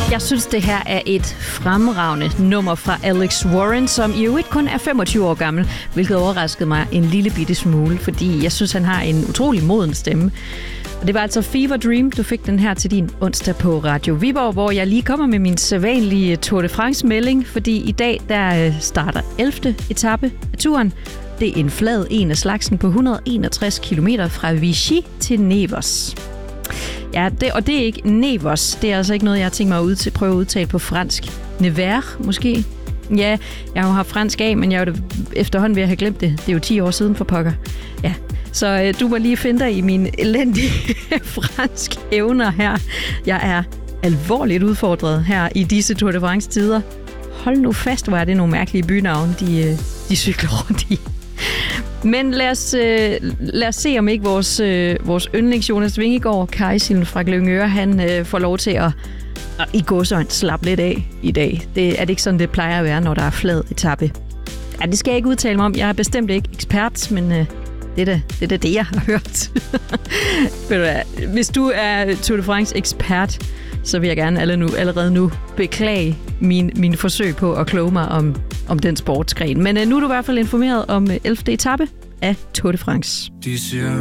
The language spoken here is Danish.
Jeg synes, det her er et fremragende nummer fra Alex Warren, som i øvrigt kun er 25 år gammel, hvilket overraskede mig en lille bitte smule, fordi jeg synes, han har en utrolig moden stemme. Og det var altså Fever Dream, du fik den her til din onsdag på Radio Viborg, hvor jeg lige kommer med min sædvanlige Tour de France-melding, fordi i dag der starter 11. etape af turen. Det er en flad en af slagsen på 161 km fra Vichy til Nevers. Ja, og det er ikke Nevers. Det er altså ikke noget, jeg har tænkt mig at prøve at udtale på fransk. Nevers, måske? Ja, jeg har jo haft fransk af, men jeg er jo efterhånden ved at have glemt det. Det er jo 10 år siden for pokker. Ja, så du må lige finde dig i mine elendige fransk evner her. Jeg er alvorligt udfordret her i disse Tour de France-tider. Hold nu fast, hvor er det nogle mærkelige bynavne, de cykler rundt i. Men lad os se, om ikke vores yndlings Jonas Vingegaard, Kajsilen fra Glyngøre, han får lov til at i gåseøjne slappe lidt af i dag. Det er det ikke sådan, det plejer at være, når der er flad etape. Ja, det skal jeg ikke udtale mig om. Jeg er bestemt ikke ekspert, men det er det, jeg har hørt. Hvis du er Tour de France ekspert, så vil jeg gerne allerede nu beklage mine forsøg på at kloge mig om den sportsgren. Men nu er du i hvert fald informeret om 11. etape af Tour de France.